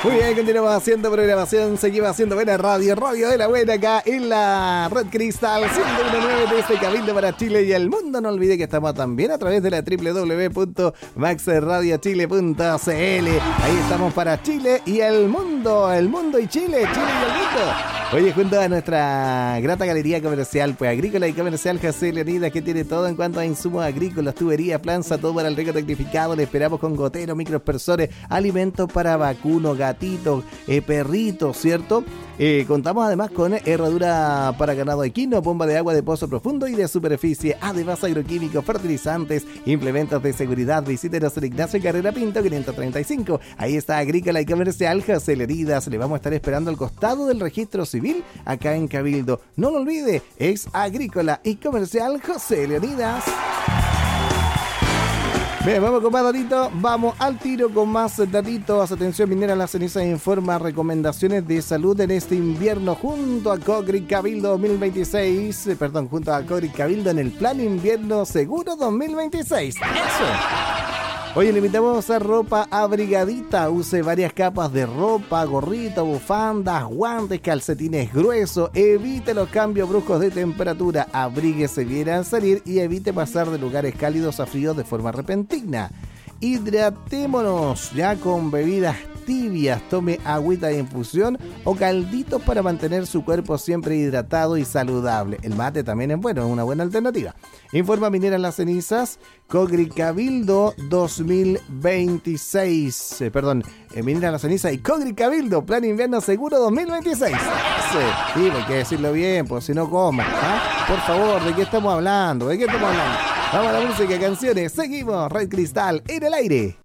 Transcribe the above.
Muy bien, continuamos haciendo programación, seguimos haciendo buena radio, radio de la buena acá en la Red Cristal 101.9 desde Cabildo para Chile y el mundo. No olvide que estamos también a través de la www.maxradiochile.cl. Ahí estamos para Chile y el mundo y Chile, Chile y el mundo. Oye, junto a nuestra grata galería comercial, pues agrícola y comercial José Leonidas, que tiene todo en cuanto a insumos agrícolas, tuberías, planza, todo para el riego tecnificado. Le esperamos con goteros, microaspersores, alimentos para vacunos, gatitos, perritos, ¿cierto? Contamos además con herradura para ganado equino, bomba de agua de pozo profundo y de superficie, además agroquímicos, fertilizantes, implementos de seguridad. Visítenos en Ignacio Carrera Pinto 535. Ahí está agrícola y comercial José Leonidas. Le vamos a estar esperando al costado del registro civil acá en Cabildo. No lo olvide, es agrícola y comercial José Leonidas. Bien, vamos con más datitos, vamos al tiro con más datitos. Atención minera, La Ceniza informa recomendaciones de salud en este invierno junto a Cogri Cabildo 2026, junto a Cogri Cabildo en el Plan Invierno Seguro 2026. ¡Eso! Oye, le invitamos a usar ropa abrigadita. Use varias capas de ropa, gorrito, bufandas, guantes, calcetines gruesos. Evite los cambios bruscos de temperatura. Abríguese bien al salir y evite pasar de lugares cálidos a fríos de forma repentina. Hidratémonos ya con bebidas tibias. Tome agüita de infusión o calditos para mantener su cuerpo siempre hidratado y saludable. El mate también es bueno, es una buena alternativa. Informa Minera Las Cenizas, Cogri Cabildo 2026. Minera Las Cenizas y Cogri Cabildo, Plan Invierno Seguro 2026. Sí, hay que decirlo bien, pues si no coman. Por favor, ¿de qué estamos hablando? Vamos a la música, canciones. Seguimos, Red Cristal en el aire.